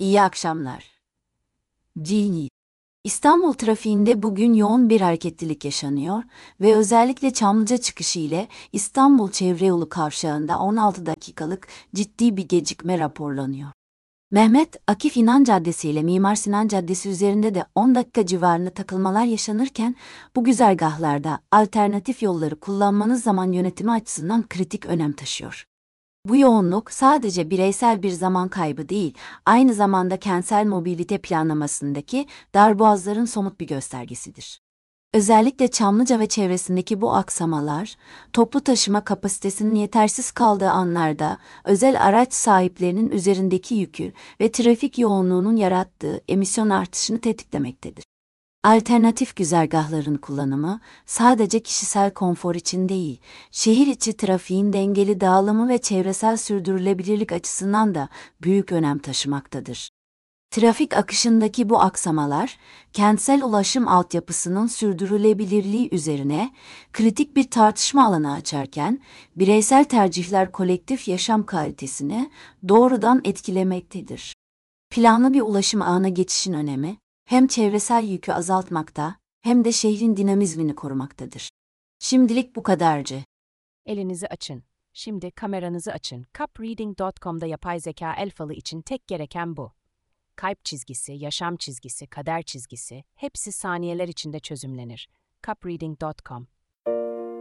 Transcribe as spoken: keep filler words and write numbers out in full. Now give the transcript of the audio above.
İyi akşamlar. Cini. İstanbul trafiğinde bugün yoğun bir hareketlilik yaşanıyor ve özellikle Çamlıca çıkışı ile İstanbul Çevreyolu kavşağında on altı dakikalık ciddi bir gecikme raporlanıyor. Mehmet Akif İnan Caddesi ile Mimar Sinan Caddesi üzerinde de on dakika civarında takılmalar yaşanırken bu güzergahlarda alternatif yolları kullanmanız zaman yönetimi açısından kritik önem taşıyor. Bu yoğunluk sadece bireysel bir zaman kaybı değil, aynı zamanda kentsel mobilite planlamasındaki darboğazların somut bir göstergesidir. Özellikle Çamlıca ve çevresindeki bu aksamalar, toplu taşıma kapasitesinin yetersiz kaldığı anlarda özel araç sahiplerinin üzerindeki yükü ve trafik yoğunluğunun yarattığı emisyon artışını tetiklemektedir. Alternatif güzergahların kullanımı sadece kişisel konfor için değil, şehir içi trafiğin dengeli dağılımı ve çevresel sürdürülebilirlik açısından da büyük önem taşımaktadır. Trafik akışındaki bu aksamalar, kentsel ulaşım altyapısının sürdürülebilirliği üzerine kritik bir tartışma alanı açarken, bireysel tercihler kolektif yaşam kalitesini doğrudan etkilemektedir. Planlı bir ulaşım ağına geçişin önemi, hem çevresel yükü azaltmakta, hem de şehrin dinamizmini korumaktadır. Şimdilik bu kadarcı. Elinizi açın. Şimdi kameranızı açın. cupreading nokta com'da yapay zeka el falı için tek gereken bu. Kalp çizgisi, yaşam çizgisi, kader çizgisi hepsi saniyeler içinde çözümlenir. cupreading nokta com